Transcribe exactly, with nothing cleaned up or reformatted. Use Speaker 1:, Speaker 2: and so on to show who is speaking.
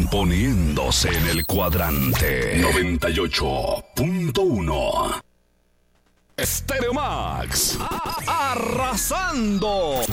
Speaker 1: Poniéndose en el cuadrante noventa y ocho punto uno. Stereo Max, a- arrasando.